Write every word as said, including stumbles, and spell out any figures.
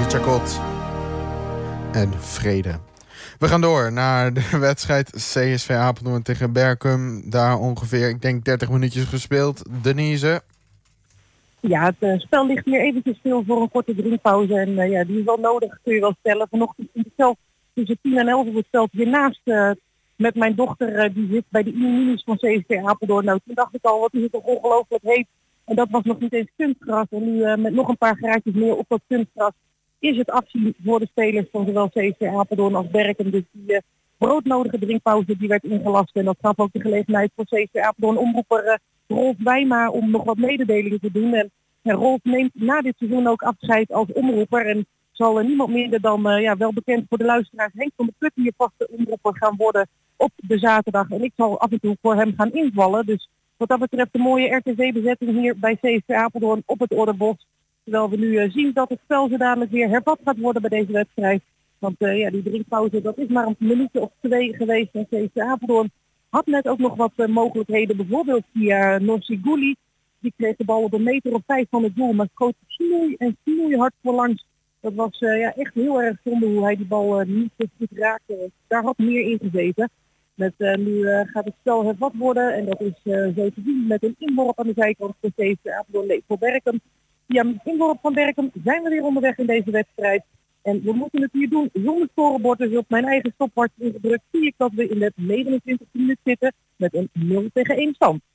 Chakot en Vrede. We gaan door naar de wedstrijd C S V Apeldoorn tegen Berchem. Daar ongeveer, ik denk, dertig minuutjes gespeeld. Denise? Ja, het uh, spel ligt hier eventjes stil voor een korte drinkpauze. En uh, ja, die is wel nodig, kun je wel stellen. Vanochtend stond ik zelf tussen tien en elf op het veld hiernaast uh, met mijn dochter. Uh, die zit bij de Iminis van C S V Apeldoorn. Nou, toen dacht ik al, wat is het toch ongelooflijk heet. En dat was nog niet eens kunstgras. En nu uh, met nog een paar graadjes meer op dat kunstgras is het afzien voor de spelers van zowel C S V Apeldoorn als Berchem. Dus die uh, broodnodige drinkpauze die werd ingelast. En dat gaf ook de gelegenheid voor C S V Apeldoorn omroeper uh, Rolf Wijma om nog wat mededelingen te doen. En uh, Rolf neemt na dit seizoen ook afscheid als omroeper. En zal uh, niemand minder dan, uh, ja, wel bekend voor de luisteraars, Henk van de Put hier vaste omroeper gaan worden op de zaterdag. En ik zal af en toe voor hem gaan invallen. Dus wat dat betreft de mooie R T V-bezetting hier bij C S V Apeldoorn op het Orderbos. Terwijl we nu uh, zien dat het spel zo dadelijk weer hervat gaat worden bij deze wedstrijd. Want uh, ja, die drinkpauze, dat is maar een minuutje of twee geweest. En C S V Apeldoorn had net ook nog wat uh, mogelijkheden. Bijvoorbeeld via Norsi Gouli. Die kreeg de bal op een meter of vijf van het doel. Maar schoot snoei en snoeihard voorlangs. Dat was uh, ja, echt heel erg zonde hoe hij die bal uh, niet zo goed raakte. Daar had meer in gezeten. Met, uh, nu uh, gaat het spel hervat worden. En dat is uh, zo te zien met een inworp aan de zijkant voor C S V Apeldoorn voor Berchem. Via een inworp van Berchem zijn we weer onderweg in deze wedstrijd. En we moeten het hier doen zonder scorebord. Dus op mijn eigen stopwatch ingedrukt zie ik dat we in de negenentwintigste minuut zitten met een nul tegen één stand.